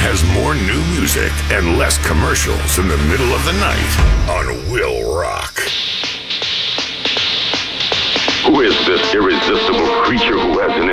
has more new music and less commercials in the middle of the night on Will Rock. Who is this irresistible creature who has an